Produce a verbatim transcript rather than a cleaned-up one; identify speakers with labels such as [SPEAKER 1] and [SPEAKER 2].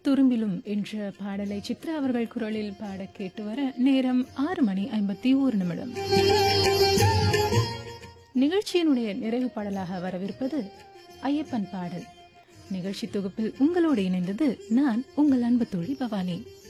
[SPEAKER 1] துரும்பிலும் என்ற பாடலை சித்ரா அவர்கள் குரலில் பாட கேட்டு வர நேரம் ஆறு மணி ஐம்பத்தி ஒரு நிமிடம். நிகழ்ச்சியினுடைய நிறைவு பாடலாக வரவிருப்பது ஐயப்பன் பாடல். நிகழ்ச்சி தொகுப்பில் உங்களோடு இணைந்தது நான் உங்கள் அன்பு தோழி பவானி.